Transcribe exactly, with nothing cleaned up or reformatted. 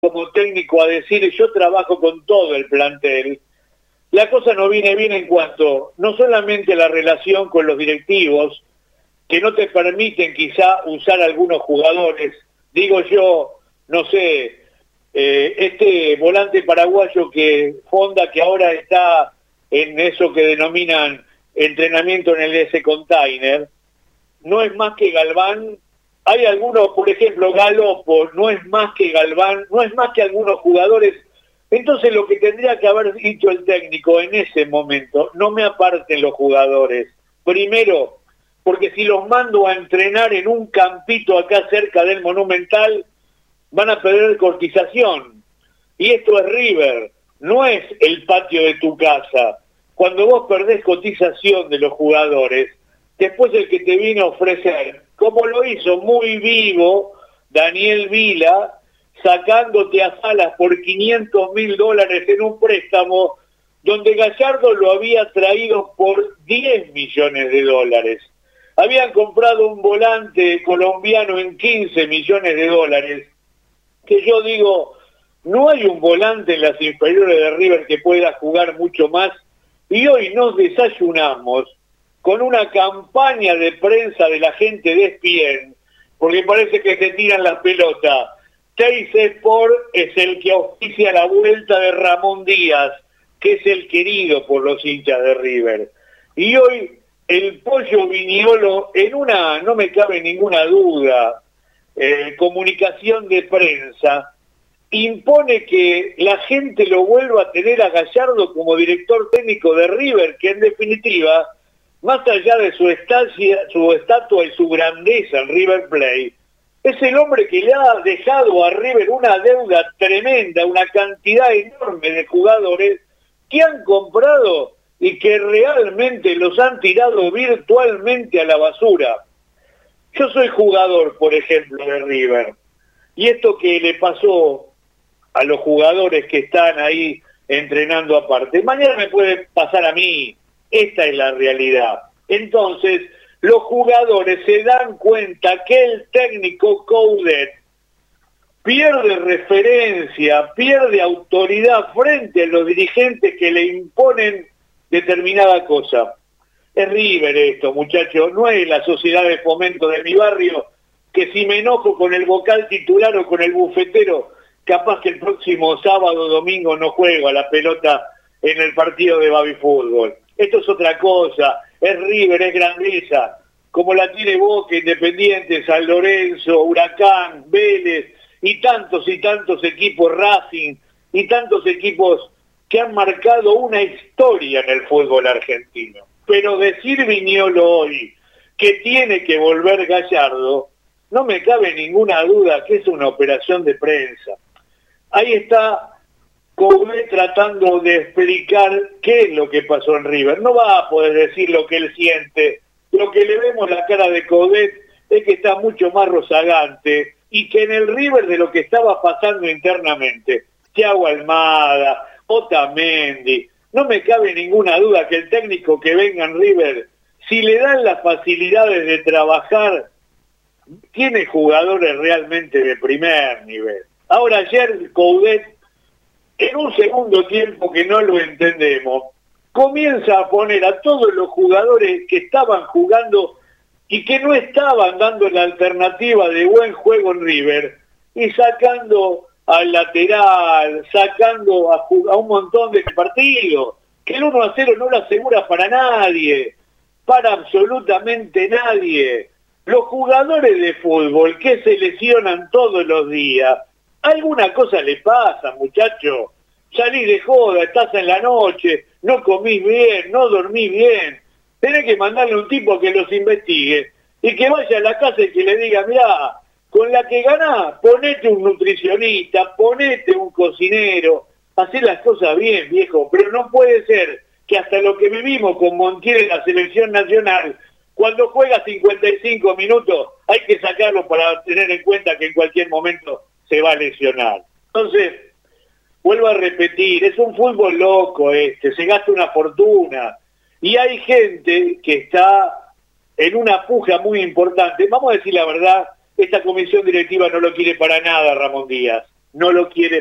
como técnico a decir yo trabajo con todo el plantel, la cosa no viene bien en cuanto no solamente a la relación con los directivos, que no te permiten quizá usar algunos jugadores, digo yo, no sé, eh, este volante paraguayo que Fonda, que ahora está en eso que denominan entrenamiento en el S Container, no es más que Galván. Hay algunos, por ejemplo, Galopo, no es más que Galván, no es más que algunos jugadores. Entonces lo que tendría que haber dicho el técnico en ese momento, no me aparten los jugadores. Primero, porque si los mando a entrenar en un campito acá cerca del Monumental, van a perder cotización. Y esto es River, no es el patio de tu casa. Cuando vos perdés cotización de los jugadores, después el que te viene a ofrecer, como lo hizo muy vivo Daniel Vila, sacándote a Salas por quinientos mil dólares en un préstamo, donde Gallardo lo había traído por diez millones de dólares. Habían comprado un volante colombiano en quince millones de dólares, que yo digo, no hay un volante en las inferiores de River que pueda jugar mucho más, y hoy nos desayunamos con una campaña de prensa de la gente de E S P N, porque parece que se tiran la pelota. Teis Sport es el que auspicia la vuelta de Ramón Díaz, que es el querido por los hinchas de River. Y hoy el Pollo Viñolo, en una, no me cabe ninguna duda, eh, comunicación de prensa, impone que la gente lo vuelva a tener a Gallardo como director técnico de River, que en definitiva, más allá de su estancia, su estatua y su grandeza en River Plate, es el hombre que le ha dejado a River una deuda tremenda, una cantidad enorme de jugadores que han comprado y que realmente los han tirado virtualmente a la basura. Yo soy jugador, por ejemplo, de River, y esto que le pasó a los jugadores que están ahí entrenando aparte, mañana me puede pasar a mí. Esta es la realidad. Entonces, los jugadores se dan cuenta que el técnico Coudet pierde referencia, pierde autoridad frente a los dirigentes que le imponen determinada cosa. Es River esto, muchachos, no es la sociedad de fomento de mi barrio, que si me enojo con el vocal titular o con el bufetero, capaz que el próximo sábado o domingo no juego a la pelota en el partido de Baby Fútbol. Esto es otra cosa, es River, es grandeza, como la tiene Boca, Independiente, San Lorenzo, Huracán, Vélez, y tantos y tantos equipos, Racing, y tantos equipos que han marcado una historia en el fútbol argentino. Pero decir Viñolo hoy que tiene que volver Gallardo, no me cabe ninguna duda que es una operación de prensa. Ahí está Coudet tratando de explicar qué es lo que pasó en River. No va a poder decir lo que él siente. Lo que le vemos la cara de Coudet es que está mucho más rozagante y que en el River de lo que estaba pasando internamente, Thiago Almada, Otamendi, no me cabe ninguna duda que el técnico que venga en River, si le dan las facilidades de trabajar, tiene jugadores realmente de primer nivel. Ahora ayer Coudet, en un segundo tiempo que no lo entendemos, comienza a poner a todos los jugadores que estaban jugando y que no estaban dando la alternativa de buen juego en River, y sacando al lateral, sacando a, a un montón de partidos, que el uno a cero no lo asegura para nadie, para absolutamente nadie. Los jugadores de fútbol que se lesionan todos los días, alguna cosa le pasa, muchacho. Salís de joda, estás en la noche, no comís bien, no dormís bien. Tenés que mandarle un tipo que los investigue y que vaya a la casa y que le diga, mirá, con la que ganás, ponete un nutricionista, ponete un cocinero, hacé las cosas bien, viejo. Pero no puede ser que hasta lo que vivimos con Montiel en la selección nacional, cuando juega cincuenta y cinco minutos, hay que sacarlo para tener en cuenta que en cualquier momento se va a lesionar. Entonces, vuelvo a repetir, es un fútbol loco este, se gasta una fortuna, y hay gente que está en una puja muy importante. Vamos a decir la verdad, esta comisión directiva no lo quiere para nada Ramón Díaz. no lo quiere